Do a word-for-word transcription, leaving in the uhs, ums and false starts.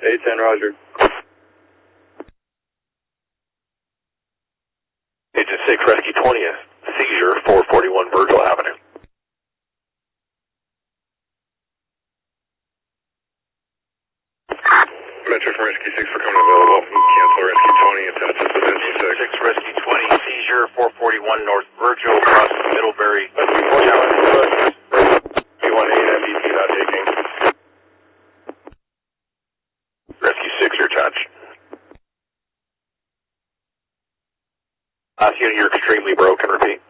eight ten, roger. Agent six, Rescue twentieth, seizure, four forty-one Virgil Avenue. Metro from Rescue six for coming available. Cancel Rescue twenty, attached to Rescue six. six, Rescue twenty, seizure, four forty-one North Virgil, across Middlebury. Rescue forty, two one eight, M B T not taking. Rescue six, your touch. Last unit, you're extremely broken, repeat.